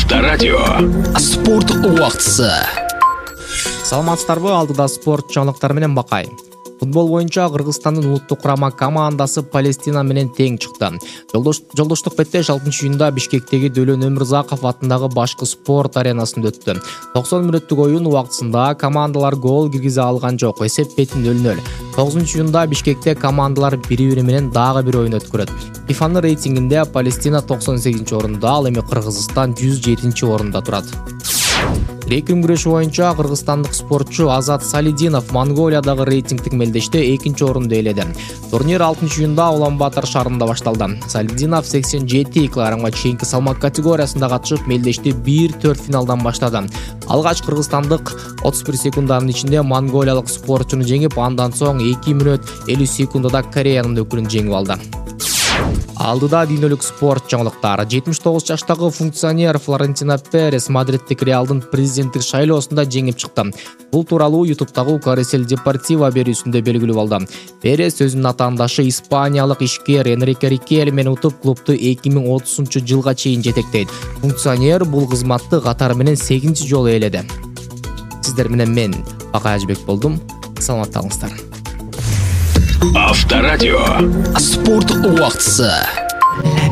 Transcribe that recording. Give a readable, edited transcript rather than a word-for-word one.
Авторадио. Спорт убактысы. Саламатсыздарбы, алдыда спорт жаңылыктары менен Бакай. Футбол боюнча Кыргызстандын улуттук курама командасы Палестина менен тең чыкты. Жолдоштук беттеш 6-июнда Бишкектеги Дөлөн Өмүрзаков атындагы башкы спорт аренасында өттү. 90 мүнөттүк оюн убактысында командалар гол киргизе алган жок. Эсеп бетин 0-0. 9-июнда Бишкекте командалар бири-бири менен дагы бир оюн өткөрөт. ФИФАнын рейтингинде Палестина 98 орунда, ал эми Кыргызстан 107 орунда турат. Грек-рим күрөшү боюнча кыргызстандык спортчу Азат Салидинов Монголиядагы рейтингдик мелдеште 2 орунду ээледи. Турнир 6-июнда Улан-Батор шаарында башталды. Салидинов 87 кг чейинки салмак категориясында катышып, мелдешти 1-4 финалдан баштады. Алгач кыргызстандык 31 секунданын ичинде монголиялык спортчуну жеңип, андан соң 2 мүнөт 50 секундада Кореянын өкүлүн жеңип алды. Алдыда дүйнөлүк спорт жаңылыктары. 79 жаштагы функционер Флорентино Перес Мадридтик Реалдын президенттик шайлоосунда жеңип чыкты. Бул тууралуу YouTube'дагы Каресел Депортиво берүүсүндө белгилүү болду. Перес өзүнүн атаандашы испаниялык ишкер Энрике Рикель менен утуп, клубду 2030-жылга чейин жетектейт. Функционер бул кызматты катары менен 8 жолу ээледи. Сиздер менен мен Бакай Ажыбек болдум. Саламатта калыңыздар. Авторадио. Спорт убактысы.